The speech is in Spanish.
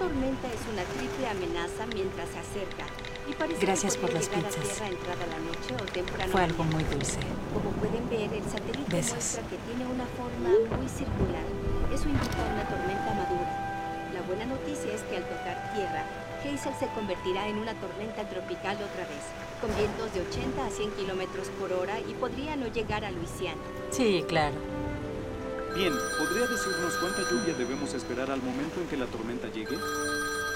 tormenta es una triple amenaza mientras se acerca. Y parece Gracias que por podría las llegar a pizzas. tierra entrada la noche o temprano Fue algo mañana. muy dulce. Como pueden ver, el satélite Besos. muestra que tiene una forma muy circular. Eso indica una tormenta madura. La buena noticia es que al tocar tierra, Hazel se convertirá en una tormenta tropical otra vez, con vientos de 80 a 100 kilómetros por hora y podría no llegar a Luisiana. Sí, claro. Bien, ¿podría decirnos cuánta lluvia debemos esperar al momento en que la tormenta llegue?